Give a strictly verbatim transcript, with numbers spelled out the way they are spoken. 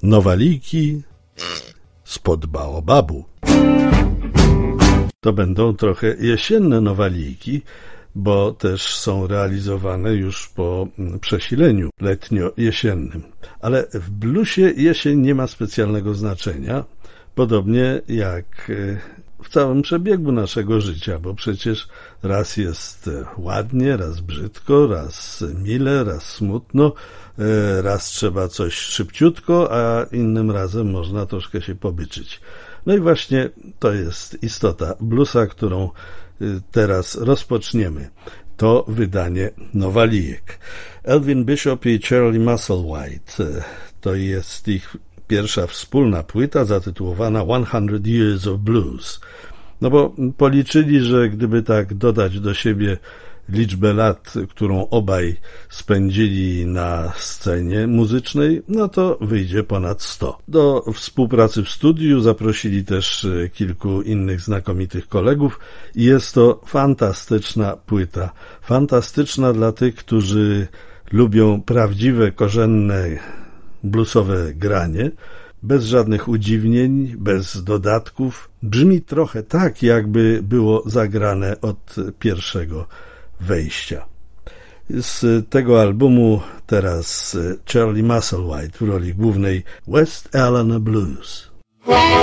Nowaliki spod baobabu. To będą trochę jesienne nowaliki, bo też są realizowane już po przesileniu letnio-jesiennym. Ale w bluesie jesień nie ma specjalnego znaczenia, podobnie jak w całym przebiegu naszego życia, bo przecież raz jest ładnie, raz brzydko, raz mile, raz smutno, raz trzeba coś szybciutko, a innym razem można troszkę się pobyczyć. No i właśnie to jest istota bluesa, którą teraz rozpoczniemy. To wydanie Nowalijek. Elvin Bishop i Charlie Musselwhite. To jest ich pierwsza wspólna płyta zatytułowana Hundred Years of Blues. No bo policzyli, że gdyby tak dodać do siebie liczbę lat, którą obaj spędzili na scenie muzycznej, no to wyjdzie ponad sto. Do współpracy w studiu zaprosili też kilku innych znakomitych kolegów i jest to fantastyczna płyta. Fantastyczna dla tych, którzy lubią prawdziwe, korzenne, bluesowe granie, bez żadnych udziwnień, bez dodatków. Brzmi trochę tak, jakby było zagrane od pierwszego wejścia. Z tego albumu teraz Charlie Musselwhite w roli głównej West Alana Blues.